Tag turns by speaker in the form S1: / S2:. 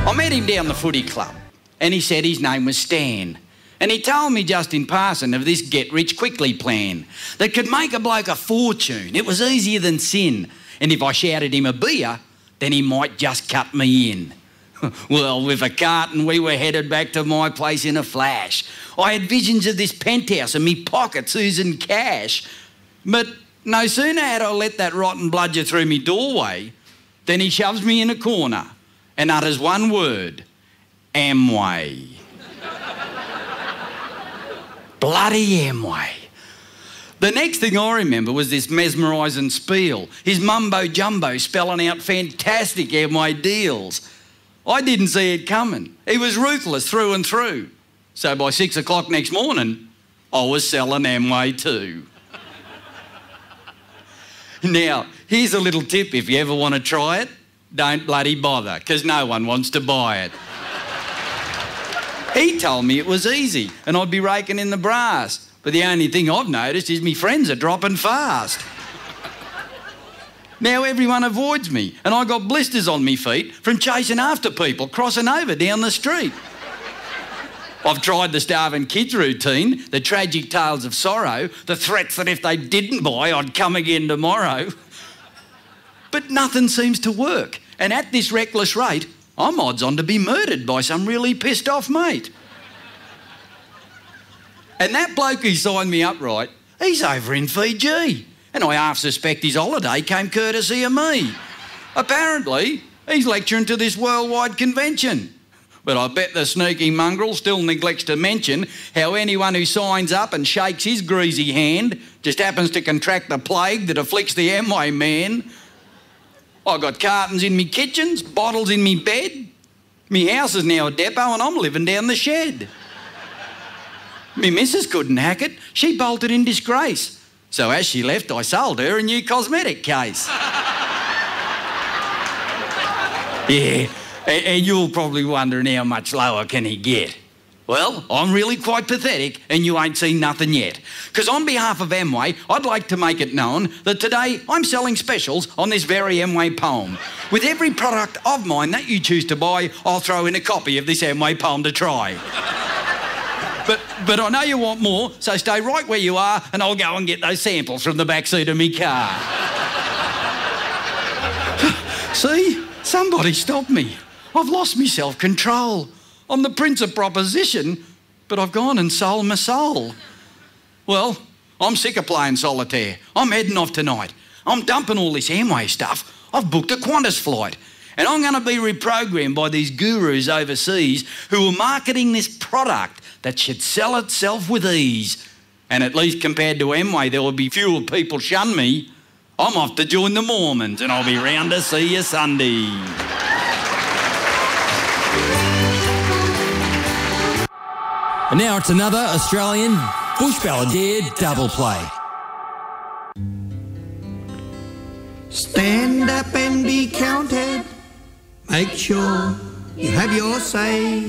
S1: I met him down the footy club, and he said his name was Stan. And he told me just in passing of this get-rich-quickly plan that could make a bloke a fortune. It was easier than sin. And if I shouted him a beer, then he might just cut me in. Well, with a carton, we were headed back to my place in a flash. I had visions of this penthouse and me pockets oozing cash. But no sooner had I let that rotten bludger through me doorway than he shoves me in a corner and utters one word: Amway. Bloody Amway. The next thing I remember was this mesmerising spiel, his mumbo-jumbo spelling out fantastic Amway deals. I didn't see it coming. He was ruthless through and through. So by 6 o'clock next morning, I was selling Amway too. Now, here's a little tip if you ever want to try it. Don't bloody bother, because no one wants to buy it. He told me it was easy and I'd be raking in the brass. But the only thing I've noticed is me friends are dropping fast. Now everyone avoids me and I got blisters on me feet from chasing after people crossing over down the street. I've tried the starving kids routine, the tragic tales of sorrow, the threats that if they didn't buy, I'd come again tomorrow. But nothing seems to work. And at this reckless rate, I'm odds on to be murdered by some really pissed off mate. And that bloke who signed me up right, he's over in Fiji. And I half suspect his holiday came courtesy of me. Apparently, he's lecturing to this worldwide convention. But I bet the sneaky mongrel still neglects to mention how anyone who signs up and shakes his greasy hand just happens to contract the plague that afflicts the Amway man. I got cartons in me kitchens, bottles in me bed. Me house is now a depot and I'm living down the shed. Me missus couldn't hack it. She bolted in disgrace. So as she left, I sold her a new cosmetic case. Yeah, and you're probably wondering how much lower can he get? Well, I'm really quite pathetic and you ain't seen nothing yet. Because on behalf of Amway, I'd like to make it known that today I'm selling specials on this very Amway poem. With every product of mine that you choose to buy, I'll throw in a copy of this Amway poem to try. But I know you want more, so stay right where you are and I'll go and get those samples from the backseat of me car. See? Somebody stop me. I've lost me self-control. I'm the prince of proposition, but I've gone and sold my soul. Well, I'm sick of playing solitaire. I'm heading off tonight. I'm dumping all this Amway stuff. I've booked a Qantas flight. And I'm going to be reprogrammed by these gurus overseas who are marketing this product that should sell itself with ease. And at least compared to Amway, there will be fewer people shun me. I'm off to join the Mormons and I'll be round to see you Sunday.
S2: And now it's another Australian Bush Balladeer double play.
S3: Stand up and be counted. Make sure you have your say.